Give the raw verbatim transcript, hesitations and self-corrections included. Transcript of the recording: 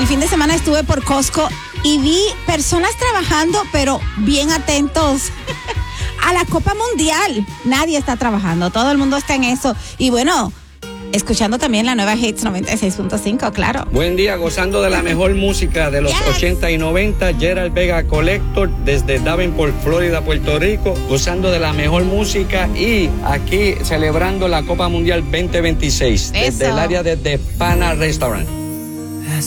fin de semana estuve por Costco y vi personas trabajando, pero bien atentos a la Copa Mundial. Nadie está trabajando, todo el mundo está en eso. Y bueno, escuchando también la nueva Hits noventa y seis punto cinco, claro. Buen día, gozando de la mejor música de los yes. ochenta y noventa. Gerald Vega Collector desde Davenport, Florida, Puerto Rico, gozando de la mejor música y aquí celebrando la Copa Mundial veinte veintiséis. Eso. Desde el área de The Pana Restaurant.